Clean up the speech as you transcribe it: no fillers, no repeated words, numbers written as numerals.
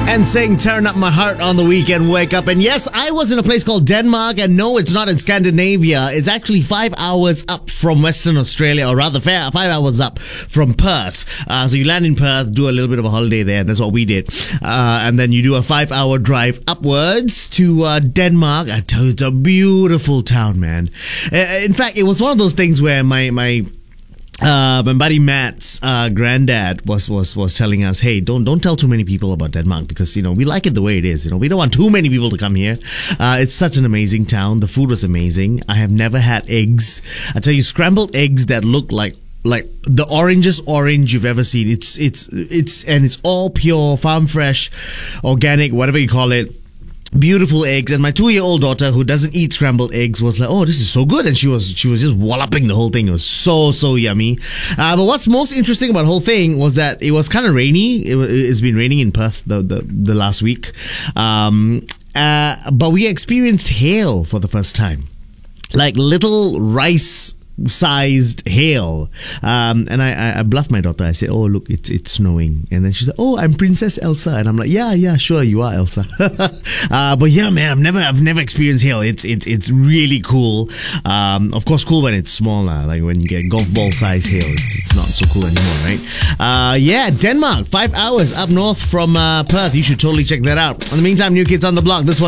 And saying turn up my heart on the weekend wake up. And yes, I was in a place called Denmark, and no, it's not in Scandinavia. It's actually 5 hours up from Western Australia, or rather 5 hours up from Perth. So you land in Perth, do a little bit of a holiday there, and that's what we did. And then you do a 5-hour drive upwards to Denmark. I tell you, it's a beautiful town, man. In fact, it was one of those things where my buddy Matt's granddad was telling us, hey, don't tell too many people about Denmark, because we like it the way it is. We don't want too many people to come here. It's such an amazing town. The food was amazing. I have never had eggs. I tell you, scrambled eggs that look like the orangest orange you've ever seen. It's all pure, farm fresh, organic, whatever you call it. Beautiful eggs. And my 2-year-old daughter, who doesn't eat scrambled eggs, was like, oh, this is so good. And she was just walloping the whole thing. It was so yummy. But what's most interesting about the whole thing was that it was kind of rainy. It's been raining in Perth the last week. But we experienced hail for the first time. Like little rice-sized hail. And I bluffed my daughter. I said, oh, look, it's snowing. And then she said, oh, I'm Princess Elsa. And I'm like, yeah, sure, you are Elsa. But yeah, man, I've never experienced hail. It's really cool. Of course, cool when it's smaller. Like when you get golf ball size hail, it's not so cool anymore, right? Yeah, Denmark, 5 hours up north from Perth. You should totally check that out. In the meantime, New Kids on the Block. This one.